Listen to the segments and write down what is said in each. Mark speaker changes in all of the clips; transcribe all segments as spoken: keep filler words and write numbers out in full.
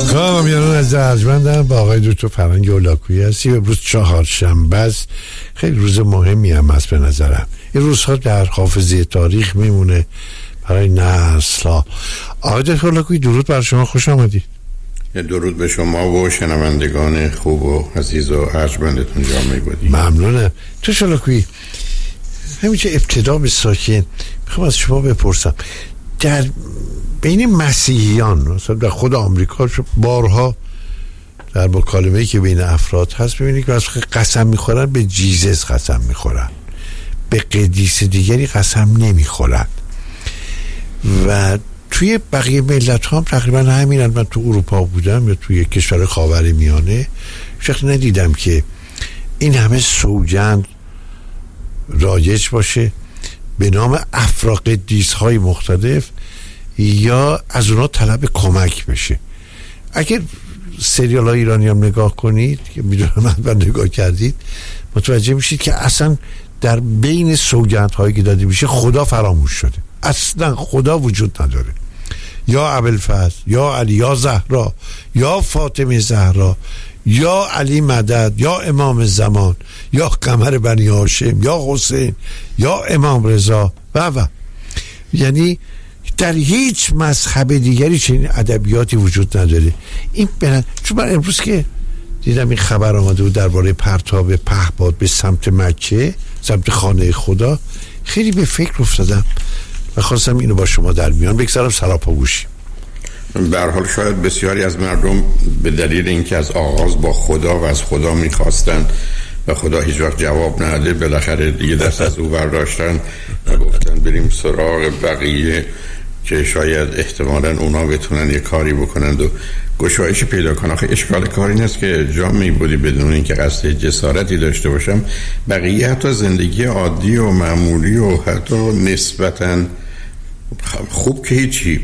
Speaker 1: خواهم میانون از ارجمندم با آقای دکتر فرهنگ هولاکویی هستی. امروز چهارشنبه است، خیلی روز مهمی هم هست به نظرم. این روزها در حافظه تاریخ میمونه برای نسل‌ها. آقای دکتر هولاکویی درود بر شما، خوش آمدید.
Speaker 2: درود به شما و شنوندگان خوب و عزیز و ارجمندتون جامعه بودی.
Speaker 1: ممنونم. تو هولاکویی همینجا ابتدا به ساکن میخوام از شما بپرسم، در بین مسیحیان مثلا در خود آمریکا بارها در مکالمه‌ای که بین افراد هست می‌بینید که قسم می‌خورن به جیزس قسم می‌خورن، به قدیس دیگری قسم نمی‌خورن و توی بقیه ملت‌ها هم تقریبا همینن. من تو اروپا بودم یا توی کشور خاورمیانه شخص ندیدم که این همه سوگند رایج باشه به نام افراقدیس‌های مختلف یا از اونا طلب کمک بشه. اگر سریال های ایرانی هم نگاه کنید که میدونم من نگاه کردید متوجه میشید که اصلا در بین سوگند هایی که داده میشه خدا فراموش شده، اصلا خدا وجود نداره. یا ابوالفضل یا علی یا زهرا یا فاطمه زهرا یا علی مدد یا امام زمان یا قمر بنی هاشم یا حسین یا امام رضا و و یعنی در هیچ مذهب دیگری چنین ادبیاتی وجود نداره. این برن چون من امروز که دیدم این خبر آمده بود درباره پرتاب پهپاد به سمت مکه، سمت خانه خدا، خیلی به فکر افتادم و خواستم اینو با شما در میان بگذارم سراپاگوشی.
Speaker 2: به هر حال شاید بسیاری از مردم به دلیل اینکه از آغاز با خدا و از خدا میخواستن و خدا هیچ وقت جواب نداده، بالاخره دیگه دست از او برداشتن و گفتن بریم سراغ بقیه که شاید احتمالاً اونا بتونن یه کاری بکنند و گشایش پیدا کنن. آخه اشکال کاری این است که جا می بودی بدون اینکه قصد جسارتی داشته باشم بقیه حتی زندگی عادی و معمولی و حتی نسبتاً خوب که هیچی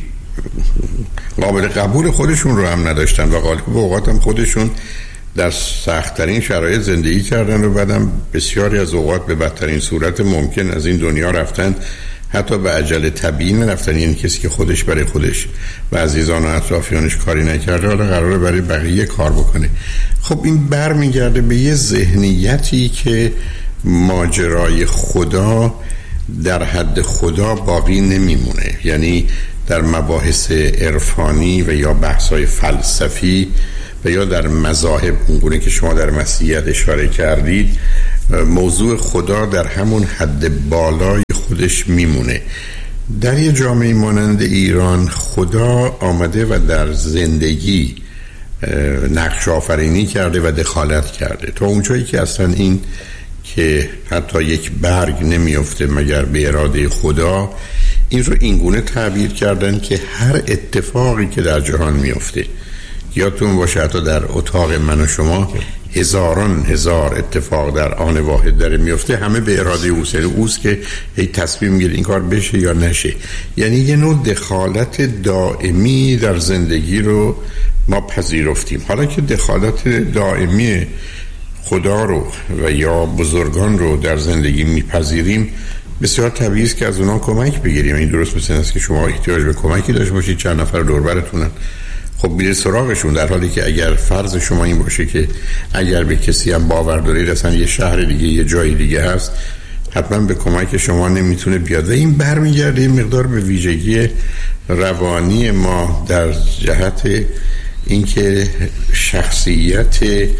Speaker 2: قابل قبول خودشون رو هم نداشتن و غالب اوقات هم خودشون در سخت‌ترین شرایط زندگی کردن و بعدم بسیاری از اوقات به بدترین صورت ممکن از این دنیا رفتن، حتی به عجل طبیعی نرفتن. یعنی کسی که خودش برای خودش و عزیزان و اطرافیانش کاری نکرده حالا قراره برای بقیه کار بکنه. خب این بر میگرده به یه ذهنیتی که ماجرای خدا در حد خدا باقی نمیمونه، یعنی در مباحث عرفانی و یا بحث‌های فلسفی و یا در مذاهب اونگونه که شما در مسیحیت اشاره کردید موضوع خدا در همون حد بالای خودش میمونه. در یه جامعه مانند ایران خدا آمده و در زندگی نقش آفرینی کرده و دخالت کرده تا اونجایی که اصلا این که حتی یک برگ نمیفته مگر به اراده خدا، این رو اینگونه تعبیر کردن که هر اتفاقی که در جهان میفته، یادتون باشه حتی در اتاق من و شما هزاران هزار اتفاق در آن واحد داره میفته، همه به اراده اوست. اوست که هی تصمیم میگیره این کار بشه یا نشه. یعنی یه نوع دخالت دائمی در زندگی رو ما پذیرفتیم. حالا که دخالت دائمی خدا رو و یا بزرگان رو در زندگی میپذیریم، بسیار طبیعی است که از اونا کمک بگیریم. این درست مثل است که شما احتیاج به کمکی داشته باشید، چند نفر دور برتونن، خب بیره سراغشون، در حالی که اگر فرض شما این باشه که اگر به کسی هم باور دارید اصلا یه شهر دیگه یه جای دیگه هست، حتما به کمک شما نمیتونه بیاد. و این برمیگرده این مقدار به ویژگی روانی ما در جهت اینکه شخصیت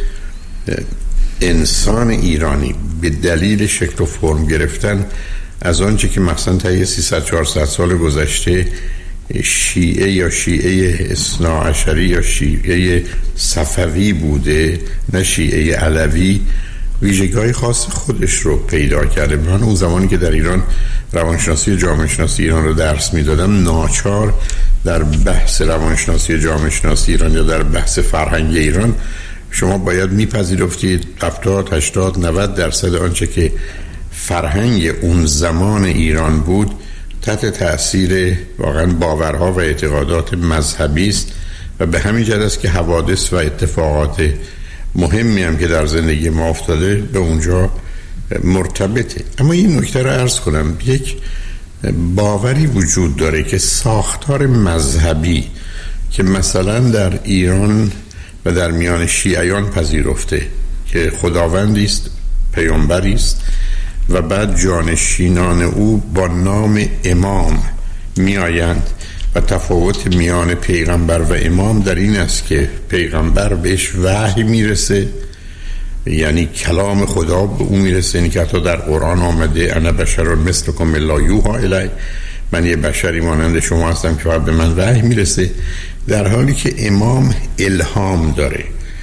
Speaker 2: انسان ایرانی به دلیل شکل و فرم گرفتن از آنچه که مثلا تا یه سیصد چهارصد سال گذشته شیعه یا شیعه اثناعشری یا شیعه صفوی بوده، نه شیعه علوی، ویژگی‌های خاص خودش رو پیدا کرده. من اون زمانی که در ایران روانشناسی جامعه شناسی ایران رو درس میدادم، ناچار در بحث روانشناسی جامعه شناسی ایران یا در بحث فرهنگ ایران شما باید میپذیرفتید هفتاد هشتاد نود درصد آنچه که فرهنگ اون زمان ایران بود تحت تأثیر واقعا باورها و اعتقادات مذهبی است و به همین جهت است که حوادث و اتفاقات مهمی هم که در زندگی ما افتاده به اونجا مرتبطه. اما این نکته رو عرض کنم، یک باوری وجود داره که ساختار مذهبی که مثلا در ایران و در میان شیعیان پذیرفته که خداوندی است، پیامبری است و بعد جانشینان او با نام امام می آیند و تفاوت میان پیغمبر و امام در این است که پیغمبر بهش وحی میرسه، یعنی کلام خدا به او میرسه، یعنی که حتی در قرآن آمده انا بشر مثلکم لا یوحی الی، من یه بشری مانند شما هستم که فقط به من وحی میرسه، در حالی که امام الهام داره،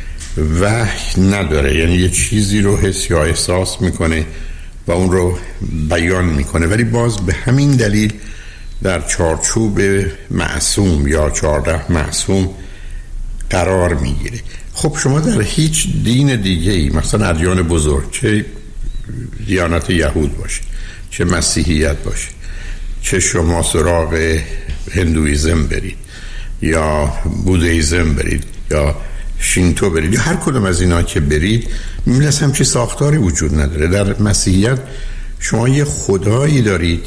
Speaker 2: وحی نداره، یعنی یه چیزی رو حس یا احساس میکنه و اون رو بیان میکنه، ولی باز به همین دلیل در چارچوب معصوم یا چهارده معصوم قرار میگیره. خب شما در هیچ دین دیگه ای، مثلا ادیان بزرگ، چه دیانت یهود باشه، چه مسیحیت باشه، چه شما سراغ هندویزم برید یا بودیزم برید یا شینتو برید یا هر کدوم از اینا که برید، می‌بینید همچین ساختاری وجود نداره. در مسیحیت شما یه خدایی دارید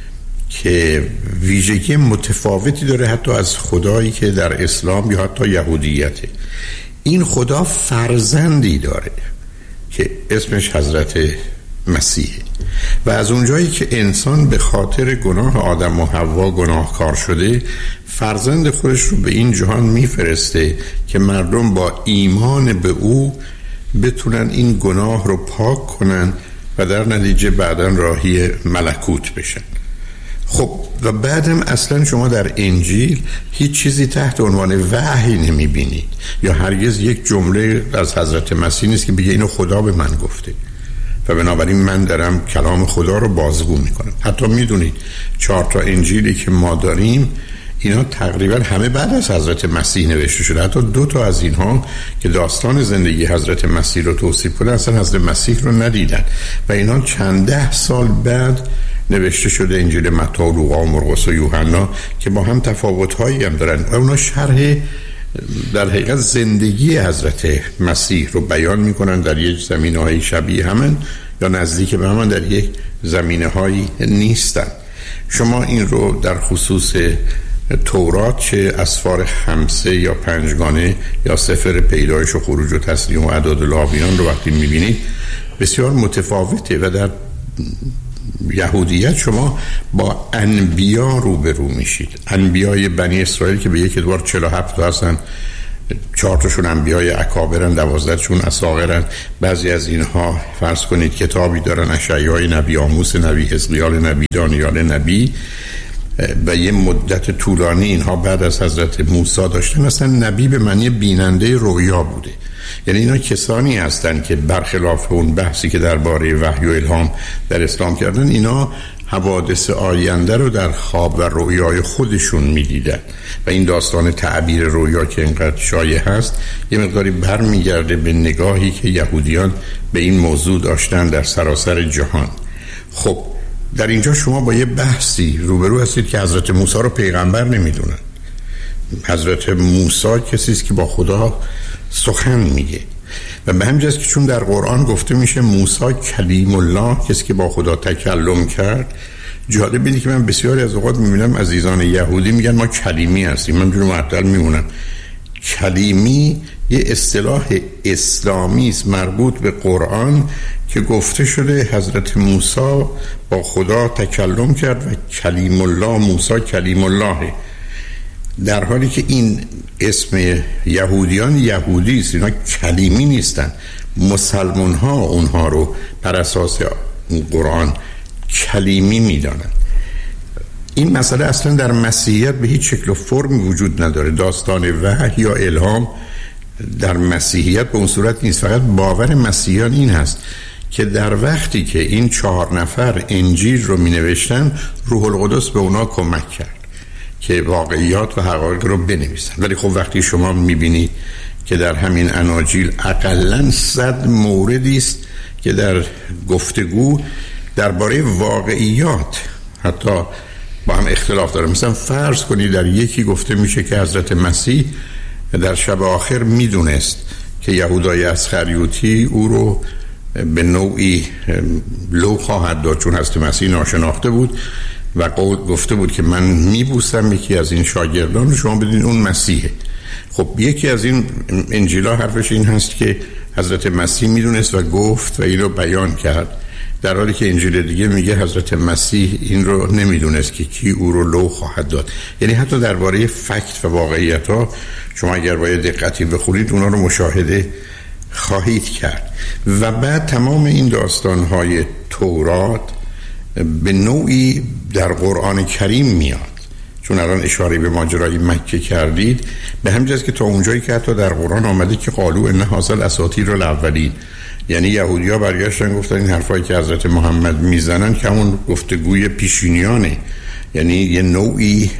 Speaker 2: که ویژگی متفاوتی داره حتی از خدایی که در اسلام یا حتی یهودیته. این خدا فرزندی داره که اسمش حضرت مسیح و از اونجایی که انسان به خاطر گناه آدم و حوا گناهکار شده، فرزند خودش رو به این جهان میفرسته که مردم با ایمان به او بتونن این گناه رو پاک کنن و در نتیجه بعداً راهی ملکوت بشن. خب و بعدم اصلا شما در انجیل هیچ چیزی تحت عنوان وحی نمیبینید یا هرگز یک جمله از حضرت مسیح نیست که بگه اینو خدا به من گفته و بنابراین من دارم کلام خدا رو بازگو میکنم. حتی میدونید چهار تا انجیلی که ما داریم اینا تقریبا همه بعد از حضرت مسیح نوشته شده. حتی دو تا از اینها که داستان زندگی حضرت مسیح رو توصیف کنه اصلا حضرت مسیح رو ندیدن و اینا چند ده سال بعد نوشته شده. انجیل متی و لوقا و مرقس و یوحنا که با هم تفاوت‌هایی هم دارن و اونا شرح در حقیقت زندگی حضرت مسیح رو بیان میکنن در یک زمینه‌های شبیه همن یا نزدیک به همن، در یک زمینه‌هایی نیستن. شما این رو در خصوص تورات چه اسفار خمسه یا پنجگانه یا سفر پیدایش و خروج و تسلیم و اعداد و لاویان رو وقتی میبینید بسیار متفاوته و در یهودیت شما با انبیا روبرو میشید. انبیای بنی اسرائیل که به یک ادوار چهل و هفت تا هستن، چهار تاشون انبیای اکابرن، دوازده تاشون اصاغرن. بعضی از اینها فرض کنید کتابی دارن، اشعیای نبی، آموس نبی، حزقیال نبی، دانیال نبی و یه مدت طولانی اینها بعد از حضرت موسی داشتن. مثلا نبی به معنی بیننده رویا بوده، یعنی اینا کسانی هستن که برخلاف اون بحثی که درباره وحی و الهام در اسلام کردن، اینا حوادث آینده رو در خواب و رویای خودشون میدیدن و این داستان تعبیر رویا که اینقدر شایع هست یه مقداری برمیگرده به نگاهی که یهودیان به این موضوع داشتن در سراسر جهان. خب در اینجا شما با یه بحثی روبرو هستید که حضرت موسی رو پیغمبر نمیدونن. حضرت موسی کسی است که با خدا سخن میگه و به همین جاست که چون در قرآن گفته میشه موسی کلیم الله، کسی که با خدا تکلم کرد. جالب اینه که من بسیاری از اوقات میبینم عزیزان یهودی میگن ما کلیمی هستیم. من جور معطل میمونم. کلیمی یه اصطلاح اسلامی است مربوط به قرآن که گفته شده حضرت موسی با خدا تکلم کرد و کلیم الله، موسی کلیم الله، در حالی که این اسم یهودیان یهودی است، اینا کلیمی نیستن. مسلمان ها اونها رو بر اساس قرآن کلیمی میدانند. این مسئله اصلا در مسیحیت به هیچ شکل و فرمی وجود نداره. داستان وحی یا الهام در مسیحیت به اون صورت نیست. فقط باور مسیحیان این هست که در وقتی که این چهار نفر انجیل رو می نوشتن، روح القدس به اونا کمک کرد که واقعیات و حقایق رو بنویسن. ولی خب وقتی شما میبینید که در همین اناجیل اقلن صد موردی است که در گفتگو درباره واقعیات حتی با هم اختلاف داره. مثلا فرض کنید در یکی گفته میشه که حضرت مسیح در شب آخر میدونست که یهودای اسخریوطی او رو به نوعی لو خواهد داد چون حضرت مسیح ناشناخته بود و قول گفته بود که من میبوسم یکی از این شاگردان رو، شما بدین اون مسیحه. خب یکی از این انجیلا حرفش این هست که حضرت مسیح میدونست و گفت و این رو بیان کرد، در حالی که انجیل دیگه میگه حضرت مسیح این رو نمیدونست که کی او رو لو خواهد داد. یعنی حتی درباره فکت و واقعیت ها شما اگر باید دقتی بخونید اونا رو مشاهده خواهید کرد. و بعد تمام این داستان های تورات به نوعی در قرآن کریم میاد، چون الان اشاره به ماجرای مکه کردید، به همین جاست که تا اونجایی که حتی در قرآن آمده که قالو ان هذا اساطیر الاولین، یعنی یهودی‌ها برگشتن گفتن این حرفایی که حضرت محمد میزنن که همون گفتگوی پیشینیانه، یعنی یه نوعی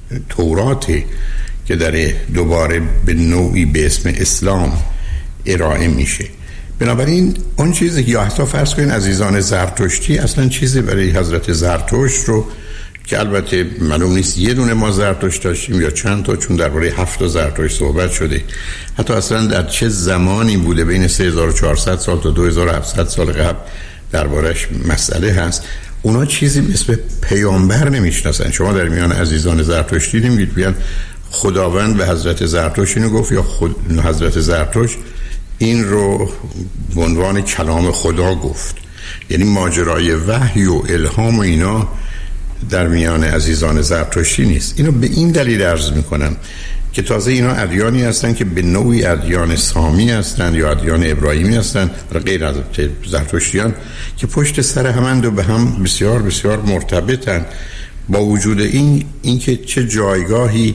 Speaker 2: توراته که در دوباره به نوعی به اسم اسلام ارائه میشه. بنابراین اون چیزی که یا حتی فرض کنین عزیزان زرتشتی اصلا چیزی برای حضرت زرتشت رو که البته معلوم نیست یه دونه ما زرتشت داشتیم یا چند تا، چون درباره هفت تا زرتشت صحبت شده، حتی اصلا در چه زمانی بوده بین سه هزار و چهارصد سال تا دو هزار و هفتصد سال قبل دربارش مسئله هست. اونا چیزی به اسم پیامبر نمیشناسن. شما در میان عزیزان زرتشتی نمیگید بیان خداوند به حضرت زرتشت اینو گفت یا خود حضرت زرتشت این رو به عنوان کلام خدا گفت. یعنی ماجرای وحی و الهام و اینا در میان عزیزان زرتشتی نیست. اینو به این دلیل عرض میکنم که تازه اینا ادیانی هستن که به نوعی ادیان سامی هستن یا ادیان ابراهیمی هستن و غیر از زرتشتیان که پشت سر همند و به هم بسیار بسیار مرتبطن. با وجود این اینکه چه جایگاهی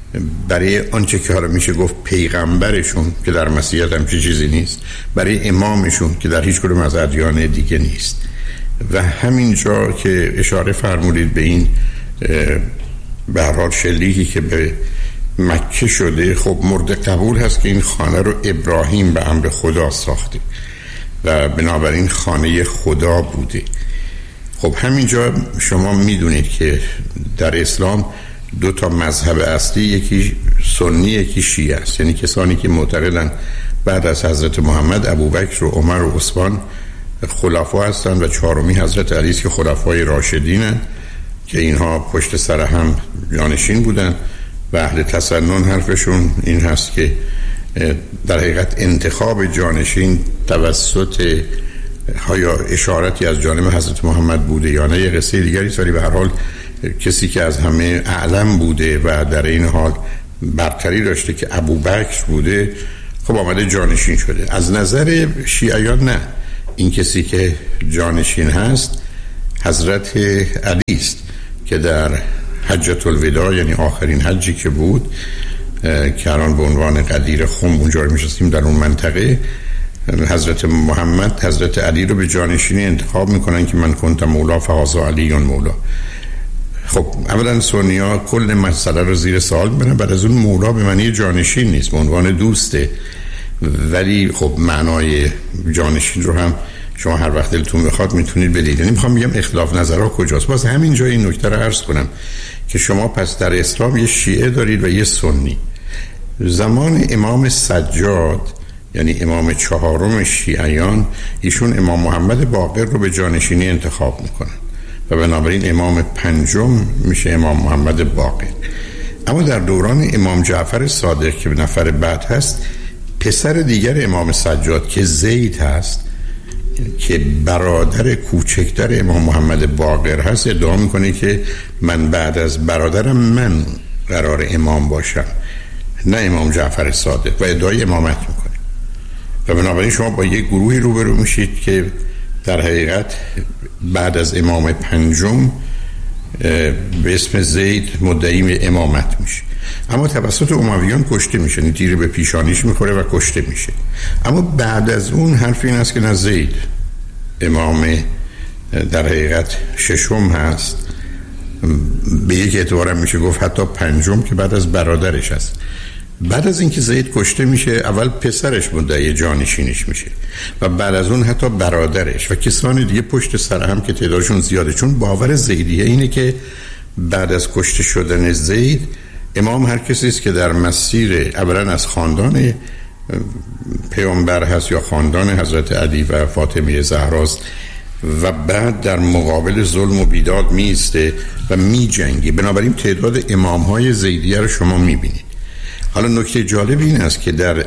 Speaker 2: برای آنچه که حالا میشه گفت پیغمبرشون که در مسیحیت هم چه چیزی نیست، برای امامشون که در هیچ کدوم از ادیان دیگه نیست. و همینجا که اشاره فرمودید به این به هر حال شلیکی که به مکه شده، خب مورد قبول هست که این خانه رو ابراهیم به امر خدا ساخته و بنابراین خانه خدا بوده. خب همینجا شما میدونید که در اسلام دو تا مذهب اصلی، یکی سنی یکی شیعه است. یعنی کسانی که معتقدن بعد از حضرت محمد ابوبکر و عمر و عثمان خلفا هستند و چهارمی حضرت علی است که خلفای راشدینن که اینها پشت سر هم جانشین بودن و اهل تسنن حرفشون این هست که در حقیقت انتخاب جانشین توسط یا اشارتی از جانب حضرت محمد بوده یا نه یه قصه دیگری ساری، به هر حال کسی که از همه اعلم بوده و در این حال برتری داشته که ابوبکر بوده خب آمده جانشین شده. از نظر شیعیان نه، این کسی که جانشین هست حضرت علی است که در حجة الوداع یعنی آخرین حجی که بود که الان به عنوان قدیر خم اونجا رو میشستیم در اون منطقه، حضرت محمد حضرت علی رو به جانشینی انتخاب میکنن که من کنت مولا فهذا علی مولا. خب اولا سنی‌ها کل مسئله رو زیر سوال میبرن، بعد از اون مولا به معنی جانشین نیست، به عنوان دوسته، ولی خب معنای جانشین رو هم شما هر وقت دلتون بخواد میتونید بدید. یعنی میخوام بگم اختلاف نظرها کجاست. باز همینجا این نکته رو عرض کنم که شما پس در اسلام یه شیعه دارید و یه سنی. زمان امام سجاد یعنی امام چهارم شیعیان، ایشون امام محمد باقر رو به جانشینی انتخاب میکنن و بنابراین امام پنجم میشه امام محمد باقر. اما در دوران امام جعفر صادق که نفر بعد هست، پسر دیگر امام سجاد که زید هست که برادر کوچکتر امام محمد باقر هست، ادعا میکنه که من بعد از برادرم من قرار امام باشم، نه امام جعفر صادق، و ادعای امامت میکنه. و بنابراین شما با یک گروهی روبرو میشید که در حقیقت بعد از امام پنجم به اسم زید مدعی امامت میشه، اما توسط امویان کشته میشه، تیر به پیشانیش میخوره و کشته میشه. اما بعد از اون حرف این است که نه، زید امام در حقیقت ششم هست، به یک اعتبارم میشه گفت حتی پنجم که بعد از برادرش هست. بعد از اینکه زید کشته میشه، اول پسرش مدعی جانشینش میشه و بعد از اون حتی برادرش و کسانی دیگه پشت سر هم که تعدادشون زیاده، چون باور زیدیه اینه که بعد از کشته شدن زید امام هر کسی است که در مسیر اولا از خاندان پیامبر هست یا خاندان حضرت علی و فاطمه زهراست و بعد در مقابل ظلم و بیداد میسته و میجنگه. بنابراین تعداد امامهای زیدیه رو شما میبینید. حالا نکته جالب این است که در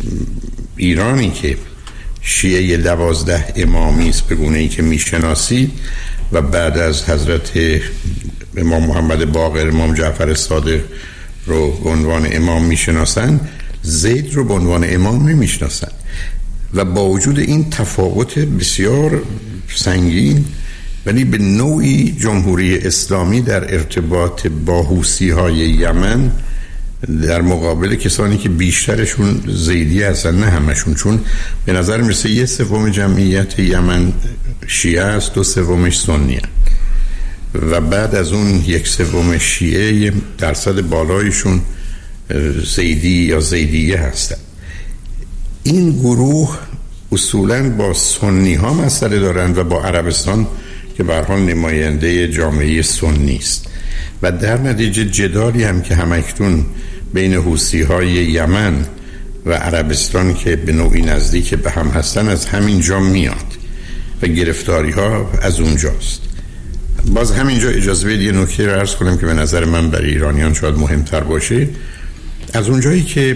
Speaker 2: ایرانی که شیعه دوازده امامی است به گونه‌ای که میشناسید و بعد از حضرت امام محمد باقر امام جعفر صادق رو به عنوان امام میشناسن، زید رو به عنوان امام نمیشناسن و با وجود این تفاوت بسیار سنگین، ولی به نوعی جمهوری اسلامی در ارتباط با حوثی‌های یمن در مقابل کسانی که بیشترشون زیدی هستن، نه همشون، چون به نظر میرسه یه سوم جمعیت یمن شیعه است، دو سومش سنی هست و بعد از اون یک سوم شیعه درصد بالایشون زیدی یا زیدیه هستن. این گروه اصولاً با سنی ها مسئله دارن و با عربستان که به هر حال نماینده جامعه سنی است و در نتیجه جدالی هم که همکنون بین حوثی های یمن و عربستان که به نوعی نزدیک به هم هستن از همین جا میاد و گرفتاری ها از اونجاست. باز همینجا اجازه بدید یه نکته رو عرض کنم که به نظر من برای ایرانیان شاید مهمتر باشه. از اونجایی که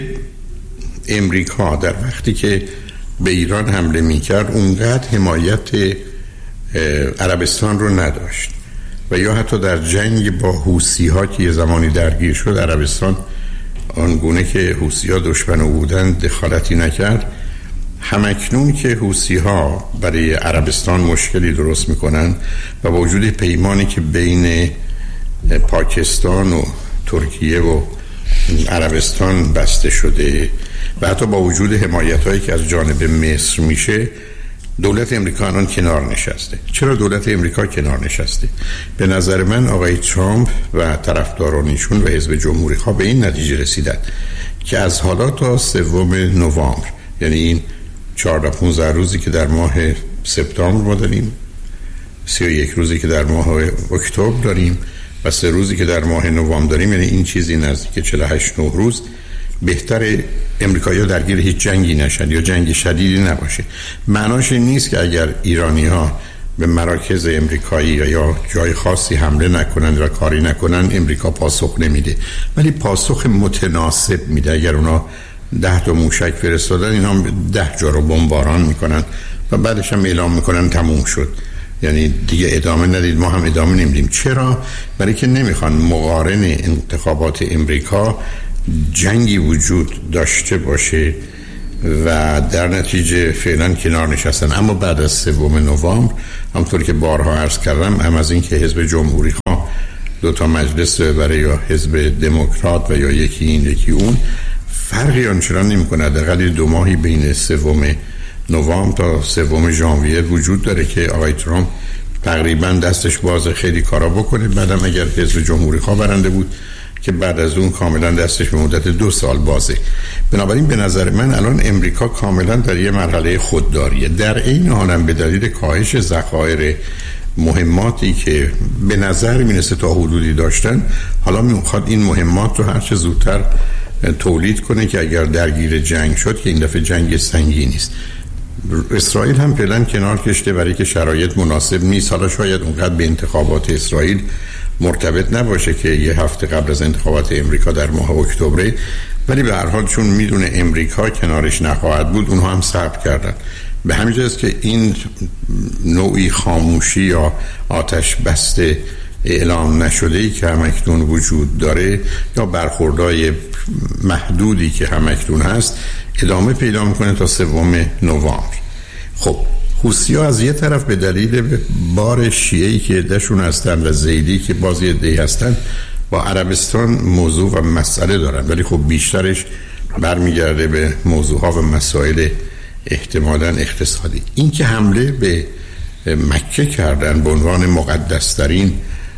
Speaker 2: امریکا در وقتی که به ایران حمله میکرد اونقدر حمایت عربستان رو نداشت و یا حتی در جنگ با حوثی ها که یه زمانی درگیر شد عربستان آنگونه که حوثی ها دشمن او بودن دخالتی نکرد. همکنون که حوثی ها برای عربستان مشکلی درست میکنن و با وجود پیمانی که بین پاکستان و ترکیه و عربستان بسته شده و حتی با وجود حمایت هایی که از جانب مصر میشه، دولت امریکا الان کنار نشسته. چرا دولت امریکا کنار نشسته؟ به نظر من آقای ترامپ و طرفدارانشون و حزب جمهوری خواه به این نتیجه رسیدن که از حالا تا سوم نوامبر، یعنی این چهارده پانزده روزی که در ماه سپتامبر ما داریم، سی و یک روزی که در ماه اکتبر داریم و سه روزی که در ماه نوامبر داریم، یعنی این چیزی نزدیک چهل و هشت نه روز، بهتره امریکایی‌ها درگیر هیچ جنگی نشن یا جنگ شدیدی نباشه. معناش این نیست که اگر ایرانی‌ها به مراکز امریکایی یا جای خاصی حمله نکنن و کاری نکنن امریکا پاسخ نمیده، ولی پاسخ متناسب میده. اگر اونا ده تا موشک فرستادن، اینا ده جا رو بمباران میکنن و بعدش هم اعلام میکنن تموم شد، یعنی دیگه ادامه ندید، ما هم ادامه نمیدیم. چرا؟ برای که نمیخوان مقارن انتخابات امریکا جنگی وجود داشته باشه و در نتیجه فعلا کنار نشستن. اما بعد از سوم نوامبر همونطور که بارها عرض کردم، هم از این که حزب جمهوری خواه دو تا مجلس برای یا حزب دموکرات و یا یکی این یکی اون، فرقی آنچنان نمی‌کنه. حداقل دو ماهی بین سوم نوامبر تا سوم ژانویه وجود داره که آقای ترامپ تقریبا دستش باز خیلی کارا بکنه. بعدم اگر حزب جمهوری خواه برنده بود که بعد از اون کاملا دستش به مدت دو سال بازه. بنابراین به نظر من الان امریکا کاملا در یه مرحله خودداریه. در این حالم به دلیل کاهش ذخایر مهماتی که به نظر میرسه تا حدودی داشتن، حالا میخواد این مهمات رو هر چه زودتر تولید کنه که اگر درگیر جنگ شد که این دفعه جنگ سنگینی است. اسرائیل هم فعلا کنار کشته برای که شرایط مناسب نیست. حالا شاید اونقدر به انتخابات اسرائیل مرتبط نباشه که یه هفته قبل از انتخابات امریکا در ماه اکتبر، ولی به هر حال چون میدونه امریکا کنارش نخواهد بود، اونها هم صبر کردن. به همین جاست که این نوعی خاموشی یا آتش بسته اعلام نشده‌ای که همکنون وجود داره یا برخوردهای محدودی که همکنون هست ادامه پیدا میکنه تا سوم نوامبر. خب حوثی‌ها از یه طرف به دلیل بار شیعه‌ای که عده‌شون هستن و زیدی که باز یه عده‌ای هستن با عربستان موضوع و مسئله دارن، ولی خب بیشترش برمیگرده به موضوعها و مسائل احتمالاً اقتصادی. این که حمله به مکه کردن به عنوان مقدس‌ترین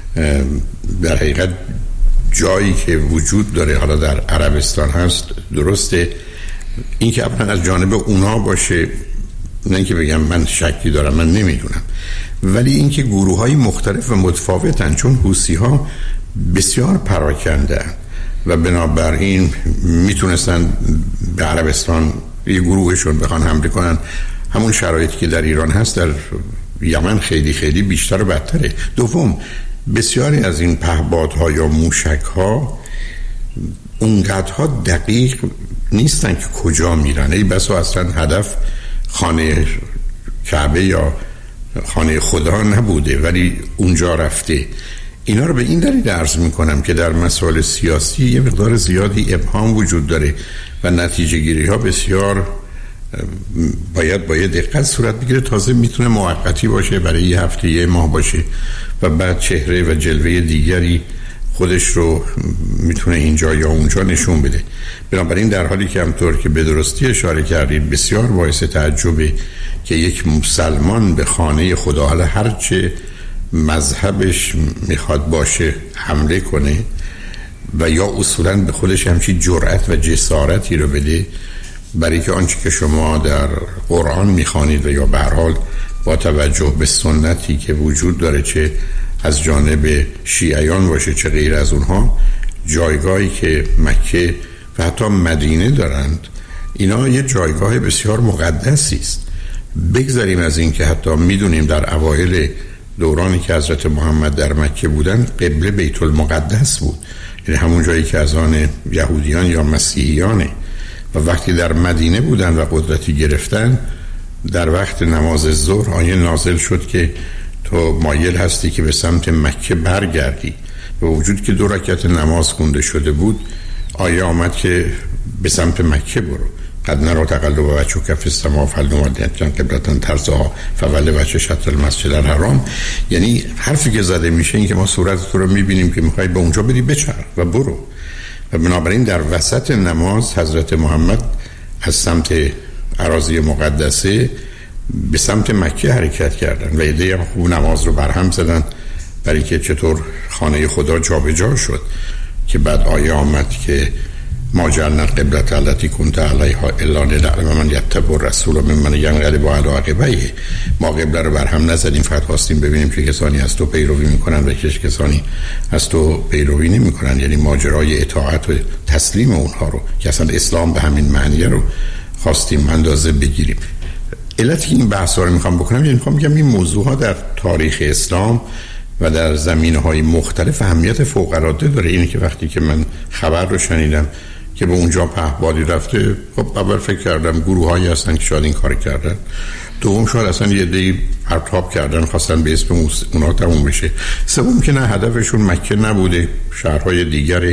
Speaker 2: در حقیقت جایی که وجود داره حالا در عربستان هست، درسته. این که اصلا از جانب اونا باشه، نه اینکه بگم من شکی دارم، من نمیدونم، ولی اینکه گروه‌های مختلف و متفاوتن، چون حوثی‌ها بسیار پراکنده و بنابراین میتونستن به عربستان یه گروهشون بخوان حمله کنن. همون شرایطی که در ایران هست در یمن خیلی خیلی بیشتر و بدتره. دوم، بسیاری از این پهپادها یا موشک‌ها اونقدرها دقیق نیستن که کجا میرن. ای بسا اصلا هدف خانه کعبه یا خانه خدا نبوده ولی اونجا رفته. اینا رو به این دلیل عرض میکنم که در مسائل سیاسی یه مقدار زیادی ابهام وجود داره و نتیجه گیری ها بسیار باید باید دقت صورت بگیره. تازه میتونه موقتی باشه، برای یه هفته یه ماه باشه و بعد چهره و جلوه دیگری خودش رو میتونه اینجا یا اونجا نشون بده. بنابراین در حالی که همطور که به درستی اشاره کردید بسیار باعث تعجبه که یک مسلمان به خانه خدا، حالا هرچه مذهبش میخواد باشه، حمله کنه و یا اصولاً به خودش همچین جرأت و جسارتی رو بده، برای که آنچه که شما در قرآن میخوانید و یا به هر حال با توجه به سنتی که وجود داره، چه از جانب شیعیان باشه چه غیر از اونها، جایگاهی که مکه و حتی مدینه دارند، اینا یه جایگاه بسیار مقدسی است. بگذاریم از این که حتی میدونیم در اوایل دورانی که حضرت محمد در مکه بودن قبله بیت المقدس بود، یعنی همون جایی که از آن یهودیان یا مسیحیانه، و وقتی در مدینه بودن و قدرتی گرفتن، در وقت نماز ظهر آیه نازل شد که تو مایل هستی که به سمت مکه برگردی. به وجود که دو رکعت نماز خونده شده بود، آیه آمد که به سمت مکه برو. قد نرا تقلب وجهک فی السماء فلنولینک قبلة ترضاها فول وجهک شطر المسجد الحرام. یعنی حرفی که زده میشه این که ما صورت تو رو میبینیم که میخوای به اونجا بری، بچرخ و برو. و بنابراین در وسط نماز حضرت محمد از سمت اراضی مقدسه به سمت مکه حرکت کردن و ایده هم خوب نماز رو برهم زدن برای که چطور خانه خدا جا به جا شد، که بعد آیه آمد که ما جعلنا القبلة التي كنت عليها الا لنعلم من يتبع الرسول ممن ينقلب على عقبيه. ما قبله رو برهم نزدیم، فقط خواستیم ببینیم چه کسانی از تو پیروی میکنن و چه کسانی از تو پیروی نمیکنن، یعنی ماجرای اطاعت و تسلیم اونها رو که اصلا اسلام به همین معنی رو خواستیم اندازه بگیریم. علتی این بحث رو میخوام بکنم، یعنی میخوام بگم این موضوع ها در تاریخ اسلام و در زمینه‌های مختلف اهمیت فوق‌العاده داره. اینه که وقتی که من خبر رو شنیدم که به اونجا پهپادی رفته، خب اول فکر کردم گروه‌هایی هستن که شاید این کار کردن، دوم شاید اصلا یه عده‌ای پرتاب کردن خواستن به اسم اونا تموم بشه، سوم که نه هدفشون مکه نبوده، شهرهای دیگر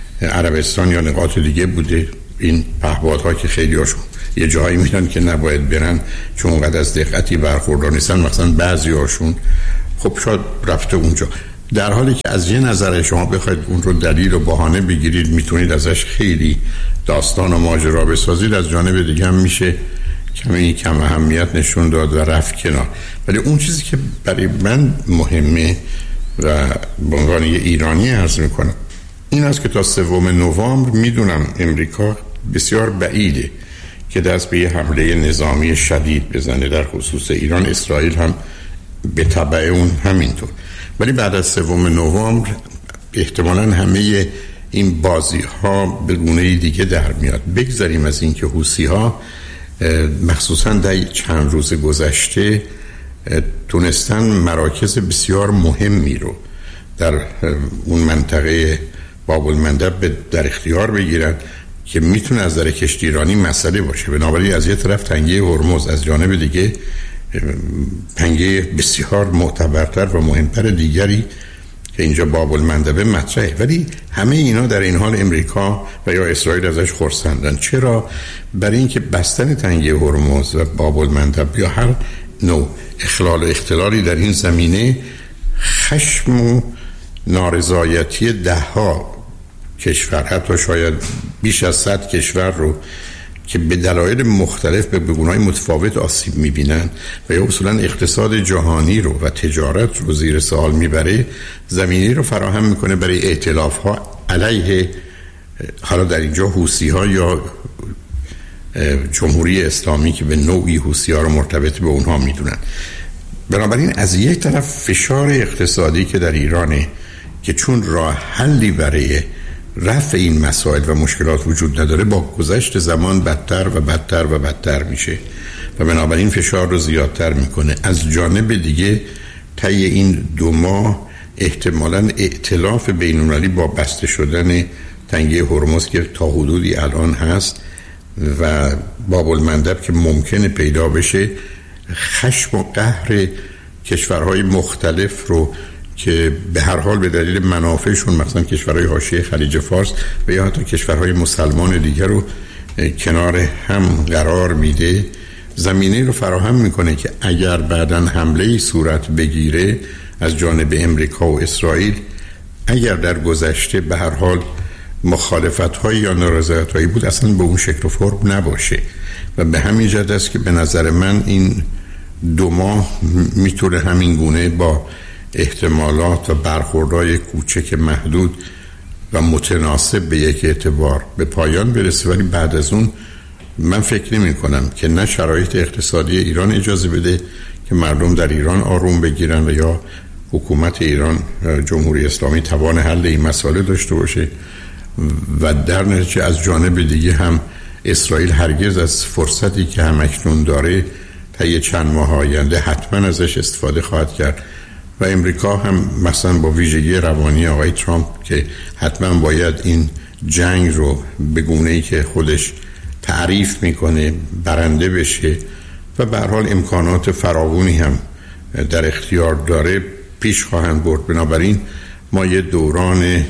Speaker 2: عربستان یا نقاط دیگه بوده. این پهپادها که خیلی هاشون یه جایی میرن که نباید برن چون اونقدر از دقتی برخوردار نیستن، مثلا بعضی هاشون خب شاید رفته اونجا، در حالی که از یه نظر شما بخواید اون رو دلیل و بهانه بگیرید میتونید ازش خیلی داستان و ماجرا بسازید، از جانب دیگه هم میشه کمی کم اهمیت نشون داد و رفت کنار. ولی اون چیزی که برای من مهمه و به عنوان یه ایرانی عرض میکنم این است که تا سوم نوامبر میدونم امریکا بسیار بعیده که دست به یه حمله نظامی شدید بزنه در خصوص ایران، اسرائیل هم به تبع اون همینطور. ولی بعد از سوم نوامبر احتمالاً همه این بازی ها به گونه دیگه در میاد. بگذاریم از این که حوثی ها مخصوصاً در چند روز گذشته تونستن مراکز بسیار مهمی رو در اون منطقه باب المندب در اختیار بگیرن که میتونه از در کشتیرانی مسئله باشه. بنابراین از یه طرف تنگه هرمز، از جانب دیگه پنگه بسیار معتبرتر و مهمتر دیگری که اینجا باب المندبه مطرحه. ولی همه اینا در این حال امریکا و یا اسرائیل ازش خرسندن. چرا؟ برای اینکه بستن تنگه هرمز و باب المندب یا هر نوع اخلال و اختلالی در این زمینه خشم و نارضایتی ده ها کشور، حتی شاید بیش از صد کشور رو که به دلایل مختلف به گونه‌های متفاوت آسیب می‌بینن و یا اصولاً اقتصاد جهانی رو و تجارت رو زیر سوال میبره، زمینی رو فراهم میکنه برای ائتلاف‌ها علیه حالا در اینجا حوثی‌ها یا جمهوری اسلامی که به نوعی حوثی‌ها رو مرتبط به اونها میدونن. بنابراین از یک طرف فشار اقتصادی که در ایرانه که چون راه حلی برای رفع این مسائل و مشکلات وجود نداره، با گذشت زمان بدتر و بدتر و بدتر میشه و بنابراین فشار رو زیادتر میکنه. از جانب دیگه طی این دو ماه احتمالاً ائتلاف بین‌المللی با بسته شدن تنگه هرمز که تا حدودی الان هست و باب المندب که ممکنه پیدا بشه، خشم و قهر کشورهای مختلف رو که به هر حال به دلیل منافعشون، مثلا کشورهای حاشیه خلیج فارس و یا حتی کشورهای مسلمان دیگر رو کنار هم قرار میده، زمینه رو فراهم میکنه که اگر بعداً حمله‌ای صورت بگیره از جانب امریکا و اسرائیل، اگر در گذشته به هر حال مخالفت‌های یا نارضایت‌هایی بود، اصلا به اون شکل و فرم نباشه. و به همین جهت است که به نظر من این دو ماه میتونه همین گونه با احتمالات و برخوردهای کوچک محدود و متناسب به یک اعتبار به پایان برسه، ولی بعد از اون من فکر نمی کنم که نه شرایط اقتصادی ایران اجازه بده که مردم در ایران آروم بگیرن و یا حکومت ایران، جمهوری اسلامی، توان حل این مسائل داشته باشه و در نتیجه از جانب دیگه هم اسرائیل هرگز از فرصتی که همکنون داره طی چند ماه آینده حتما ازش استفاده خواهد کرد و امریکا هم مثلا با ویژگی روانی آقای ترامپ که حتما باید این جنگ رو به گونه‌ای که خودش تعریف میکنه برنده بشه و به هر حال امکانات فراوانی هم در اختیار داره پیش خواهند برد. بنابراین ما یه دوران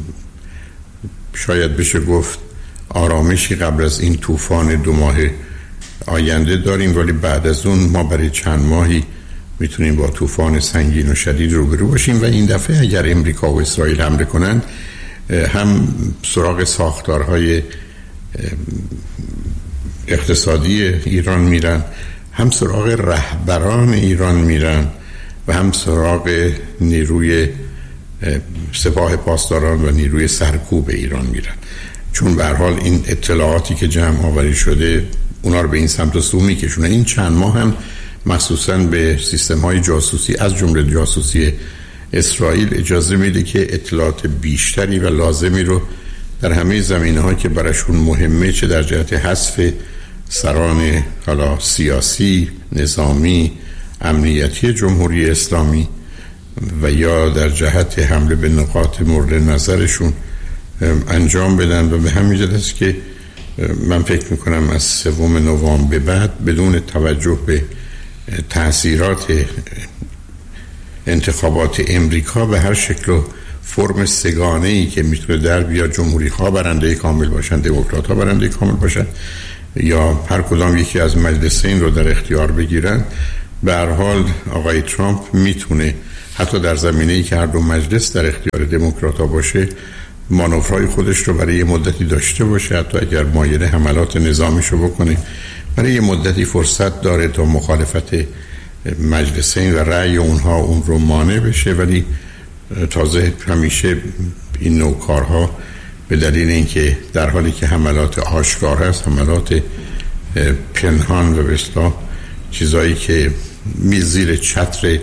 Speaker 2: شاید بشه گفت آرامشی قبل از این طوفان دو ماه آینده داریم، ولی بعد از اون ما برای چند ماهی میتونیم با طوفان سنگین و شدید روبرو باشیم و این دفعه اگر امریکا و اسرائیل حمله کنند هم سراغ ساختارهای اقتصادی ایران میرن، هم سراغ رهبران ایران میرن و هم سراغ نیروی سپاه پاسداران و نیروی سرکوب ایران میرن، چون به هر حال این اطلاعاتی که جمع آوری شده اونا رو به این سمت و سو میکشونه. این چند ماه هم مخصوصاً به سیستم های جاسوسی از جمله جاسوسی اسرائیل اجازه میده که اطلاعات بیشتری و لازمی رو در همه زمینه ها که براشون مهمه، چه در جهت حذف سران حالا سیاسی، نظامی، امنیتی جمهوری اسلامی و یا در جهت حمله به نقاط مورد نظرشون انجام بدن و به همین جهت است که من فکر میکنم از سوم نوامبر به بعد بدون توجه به تأثیرات انتخابات امریکا به هر شکل و فرم سگانه‌ای که میتونه در بیاد، جمهوری ها برنده کامل باشن، دموکرات ها برنده کامل باشن یا هر کدام یکی از مجلسین رو در اختیار بگیرن، به هر حال آقای ترامپ میتونه حتی در زمینه‌ای که هر دو مجلس در اختیار دموکرات ها باشه مانورهای خودش رو برای یه مدتی داشته باشه، حتی اگر مایل حملات نظامیشو بکنه برای یه مدتی فرصت داره تا مخالفت مجلسین و رأی اونها اون رو مانع بشه. ولی تازه همیشه این نوع کارها به دلیل اینکه در حالی که حملات آشکار هست، حملات پنهان و به اصطلاح چیزایی که زیر چتر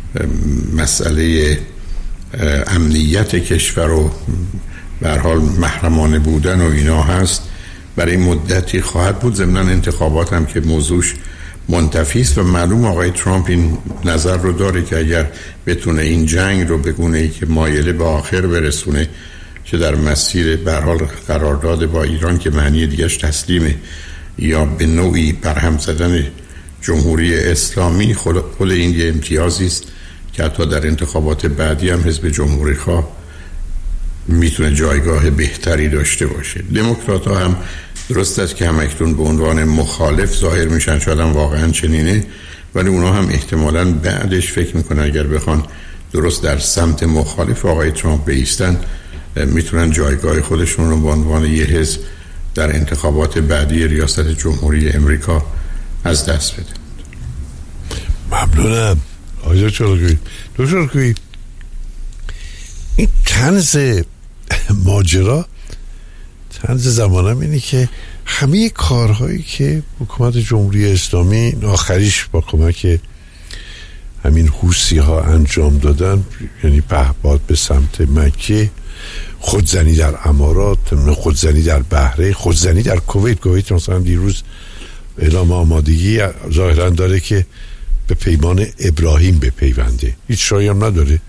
Speaker 2: مسئله امنیت کشور و به هر حال محرمانه بودن و اینا هست، برای مدتی خواهد بود. ضمن انتخابات هم که موضوعش منتفی است و معلوم آقای ترامپ این نظر رو داره که اگر بتونه این جنگ رو به گونه‌ای که مایله به آخر برسونه، که در مسیر به هر حال قرارداد با ایران که معنی دیگه‌اش تسلیمه یا به نوعی برهم زدن جمهوری اسلامی، خود, خود این یه امتیازی است که حتی در انتخابات بعدی هم حزب جمهوری خواه میتونه جایگاه بهتری داشته باشه. دموکرات ها هم درست است که همکنون به عنوان مخالف ظاهر میشن، شاید هم واقعا چنینه، ولی اونا هم احتمالاً بعدش فکر میکنن اگر بخوان درست در سمت مخالف آقای ترامپ بایستن میتونن جایگاه خودشون رو به عنوان یه حزب در انتخابات بعدی ریاست جمهوری امریکا از دست بدن.
Speaker 1: ممنونم آقای چالگویی. دکتر چالگویی، این طنز ماجرا، طنز زمانم اینه که همه کارهایی که حکومت جمهوری اسلامی آخریش با کمک همین حوثی ها انجام دادن، یعنی پهپاد به سمت مکه، خودزنی در امارات، خودزنی در بحرین، خودزنی در کویت. کویت مثلا دیروز اعلام آمادگی ظاهرا داره که به پیمان ابراهیم بپیونده، هیچ شایی هم نداره،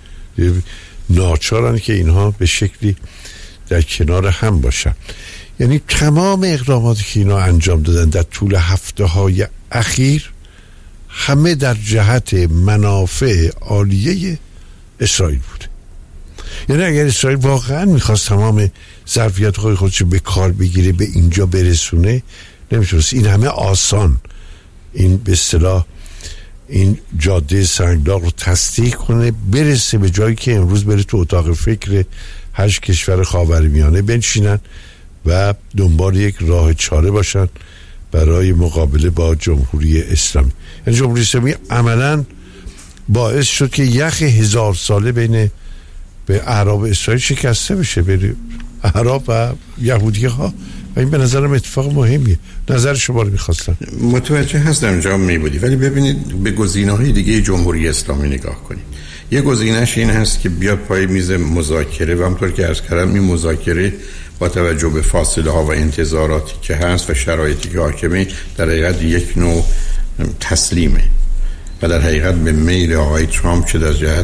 Speaker 1: ناچارن که اینها به شکلی در کنار هم باشن. یعنی تمام اقداماتی که اینا انجام دادن در طول هفته های اخیر همه در جهت منافع عالیه اسرائیل بوده. یعنی اگر اسرائیل واقعا میخواست تمام ظرفیت خود خودش به کار بگیره، به اینجا برسونه، نمیتونست این همه آسان این به اصطلاح این جاده سنگلاق رو تصدیق کنه، برسه به جایی که امروز بره تو اتاق فکر هشت کشور خاورمیانه بنشینن و دنبال یک راه چاره باشن برای مقابله با جمهوری اسلامی. یعنی جمهوری اسلامی عملاً باعث شد که یخ هزار ساله بین به اعراب اسرائیل شکسته بشه، بین اعراب و یهودی ها، و این به نظرم اتفاق مهمیه. نظر شما رو میخواستم.
Speaker 2: متوجه هستم اونجا میبودی، ولی ببینید به گزینه‌های دیگه جمهوری اسلامی نگاه کنید. یه گزینه‌اش این هست که بیاد پای میز مذاکره و همونطور که عرض کردم این مذاکره با توجه به فاصله ها و انتظاراتی که هست و شرایطی که حاکمه در حقیقت یک نوع تسلیمه و در حقیقت به میل آقای ترامپ، چه در جهت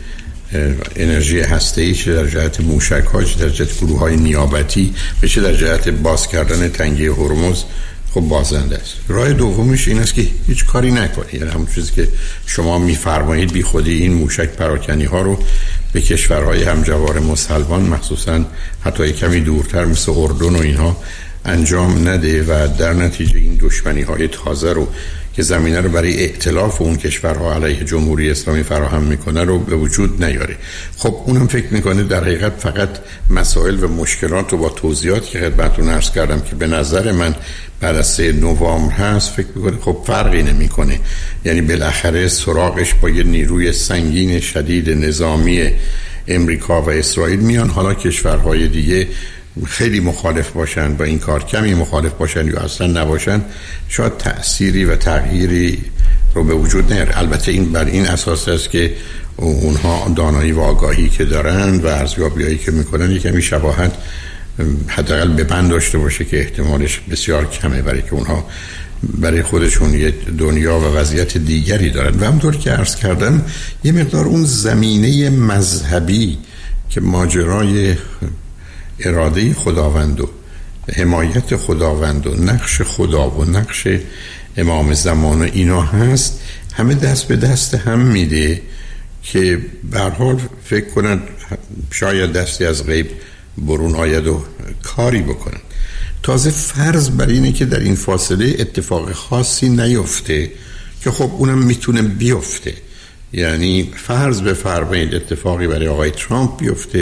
Speaker 2: انرژی هسته‌ای، چه در جهت موشک‌ها، چه در جهت گروه‌های نیابتی و چه در جهت باز کردن تنگه هرمز، خب بازنده است. راه دومش این است که هیچ کاری نکنه، یعنی همون چیزی که شما می‌فرمایید بی خودی این موشک پراکنی ها رو به کشورهای همجوار مسلمان، مخصوصا حتی کمی دورتر مثل اردن و اینها انجام نده و در نتیجه این دشمنی‌های تازه رو که زمینه رو برای ائتلاف اون کشورها علیه جمهوری اسلامی فراهم میکنه رو به وجود نیاره. خب اونم فکر میکنه در حقیقت فقط مسائل و مشکلات رو با توضیحاتی که خدمتتون عرض کردم که به نظر من بعد از سه نوامبر هست، فکر میکنه خب فرقی نمیکنه، یعنی بالاخره سراغش با یه نیروی سنگین شدید نظامی امریکا و اسرائیل میان. حالا کشورهای دیگه خیلی مخالف باشن و این کار، کمی مخالف باشن یا اصلا نباشن، شاید تأثیری و تغییری رو به وجود نیاره. البته این بر این اساس است که اونها دانایی و آگاهی که دارن و ارزیابیایی که میکنن یکمی شباهت حداقل به بند داشته باشه که احتمالش بسیار کمه، برای که اونها برای خودشون یه دنیا و وضعیت دیگری دارن. و همونطور که عرض کردم یه مقدار اون زمینه مذهبی که ماجرای اراده خداوند و حمایت خداوند و نقش خدا و نقش امام زمان و اینا هست، همه دست به دست هم میده که به هر حال فکر کنن شاید دستی از غیب برون آید و کاری بکنن. تازه فرض بر اینه که در این فاصله اتفاق خاصی نیفته که خب اونم میتونه بیفته، یعنی فرض بفرمایید اتفاقی برای آقای ترامپ بیفته